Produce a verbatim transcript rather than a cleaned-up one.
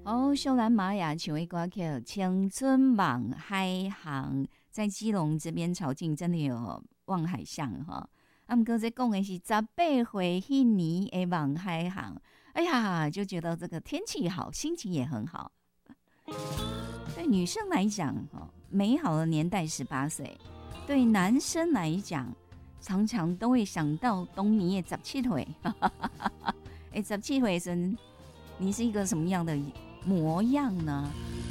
哦，秀兰玛雅唱的歌曲《青春望海航》，在基隆这边潮境真的有望海巷哈。啊，毋过这讲的是十八岁迄年的望海航，哎呀，就觉得这个天气好，心情也很好。对女生来讲，美好的年代十八岁；对男生来讲，常常都会想到当年的十七岁。哎，十七岁时，你是一个什么样的模样呢？